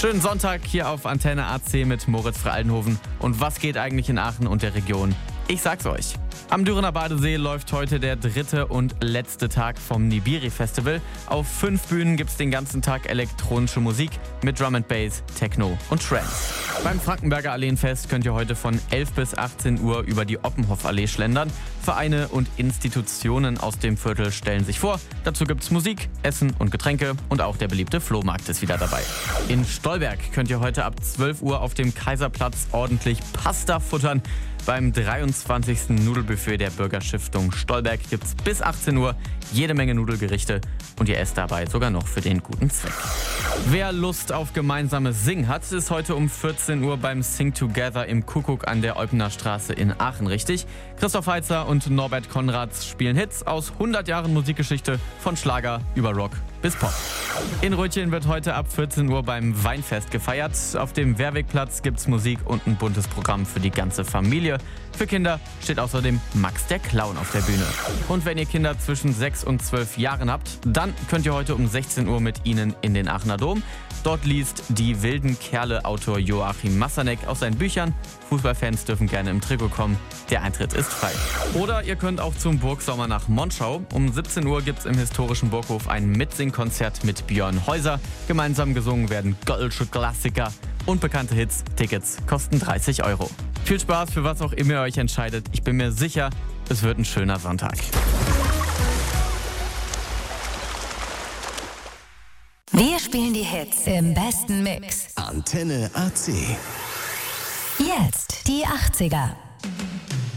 Schönen Sonntag hier auf Antenne AC mit Moritz Frey-Aldenhoven. Und was geht eigentlich in Aachen und der Region? Ich sag's euch. Am Dürener Badesee läuft heute der 3. und letzte Tag vom Nibiri Festival. Auf 5 Bühnen gibt's den ganzen Tag elektronische Musik mit Drum and Bass, Techno und Trance. Beim Frankenberger Alleenfest könnt ihr heute von 11 bis 18 Uhr über die Oppenhoff-Allee schlendern. Vereine und Institutionen aus dem Viertel stellen sich vor. Dazu gibt's Musik, Essen und Getränke und auch der beliebte Flohmarkt ist wieder dabei. In Stolberg könnt ihr heute ab 12 Uhr auf dem Kaiserplatz ordentlich Pasta futtern. Beim 23. Nudelbuffet der Bürgerstiftung Stolberg gibt's bis 18 Uhr jede Menge Nudelgerichte und ihr esst dabei sogar noch für den guten Zweck. Wer Lust auf gemeinsames Singen hat, ist heute um 14 Uhr beim Sing Together im Kuckuck an der Eupener Straße in Aachen richtig. Christoph Heitzer und Norbert Konrads spielen Hits aus 100 Jahren Musikgeschichte von Schlager über Rock bis Pop. In Rötchen wird heute ab 14 Uhr beim Weinfest gefeiert. Auf dem Wehrwegplatz gibt's Musik und ein buntes Programm für die ganze Familie. Für Kinder steht außerdem Max der Clown auf der Bühne. Und wenn ihr Kinder zwischen 6 und 12 Jahren habt, dann könnt ihr heute um 16 Uhr mit ihnen in den Aachener Dom. Dort liest die wilden Kerle-Autor Joachim Massanek aus seinen Büchern. Fußballfans dürfen gerne im Trikot kommen. Der Eintritt ist frei. Oder ihr könnt auch zum Burgsommer nach Monschau. Um 17 Uhr gibt's im historischen Burghof ein Mitsingkonzert mit Björn Häuser. Gemeinsam gesungen werden goldsche Klassiker und bekannte Hits. Tickets kosten 30 Euro. Viel Spaß für was auch immer ihr euch entscheidet. Ich bin mir sicher, es wird ein schöner Sonntag. Wir spielen die Hits im besten Mix. Antenne AC. Jetzt die 80er.